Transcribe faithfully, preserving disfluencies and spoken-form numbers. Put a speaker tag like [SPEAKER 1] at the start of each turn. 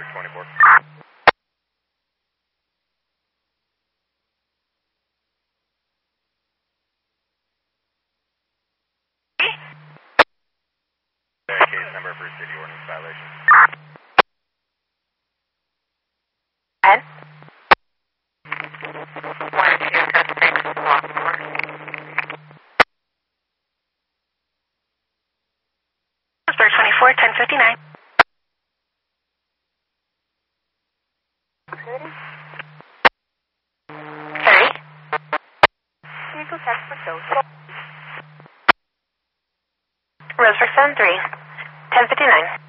[SPEAKER 1] Roseburg twenty-four. Case number for city ordinance violation.
[SPEAKER 2] Ed?
[SPEAKER 3] One, two, cut six, block four.
[SPEAKER 2] Roseburg twenty-four, ten fifty-nine. Harry?
[SPEAKER 3] Vehicle check for those.
[SPEAKER 2] Roseburg seven three, ten fifty-nine.